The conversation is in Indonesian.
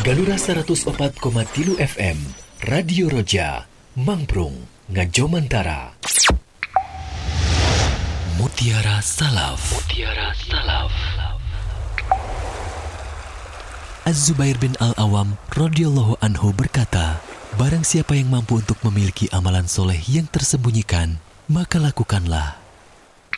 Galura 104,3 FM Radio Roja Mangprung Ngajomantara. Mutiara Salaf. Az-Zubair bin Al-Awam radhiyallahu anhu berkata, barang siapa yang mampu untuk memiliki amalan soleh yang tersembunyikan, maka lakukanlah.